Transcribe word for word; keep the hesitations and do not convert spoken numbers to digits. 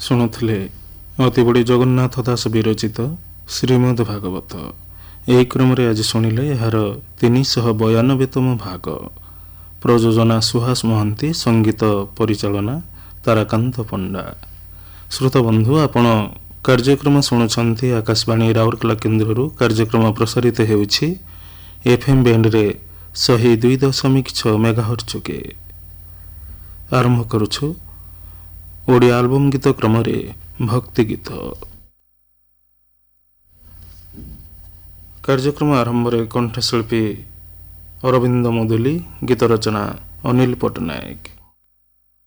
ଶୁଣୁଥିଲେ ଅତିବଡ଼ି ଜଗନ୍ନାଥ ଦାସ ବିରଚିତ ଶ୍ରୀମଦ୍ ଭାଗବତ। ଏହି କ୍ରମରେ ଆଜି ଶୁଣିଲେ ଏହାର ତିନିଶହ ବୟାନବେତମ ଭାଗ। ପ୍ରଯୋଜନା ସୁହାସ ମହାନ୍ତି, ସଙ୍ଗୀତ ପରିଚାଳନା ତାରାକାନ୍ତ ପଣ୍ଡା। ଶ୍ରୋତାବନ୍ଧୁ, ଆପଣ କାର୍ଯ୍ୟକ୍ରମ ଶୁଣୁଛନ୍ତି ଆକାଶବାଣୀ ରାଉରକେଲା କେନ୍ଦ୍ରରୁ। କାର୍ଯ୍ୟକ୍ରମ ପ୍ରସାରିତ ହେଉଛି ଏଫ୍ ଏମ୍ ବ୍ୟାଣ୍ଡରେ ଶହେ ଦୁଇ ଦଶମିକ ଛଅ ମେଗାହର୍ଟ୍ଜ ଯୋଗେ। ଆରମ୍ଭ କରୁଛୁ ଓଡ଼ିଆ ଆଲବମ୍ ଗୀତ କ୍ରମରେ ଭକ୍ତି ଗୀତ। କାର୍ଯ୍ୟକ୍ରମ ଆରମ୍ଭରେ କଣ୍ଠଶିଳ୍ପୀ ଅରବିନ୍ଦ ମୁଦୁଲି, ଗୀତ ରଚନା ଅନିଲ ପଟ୍ଟନାୟକ।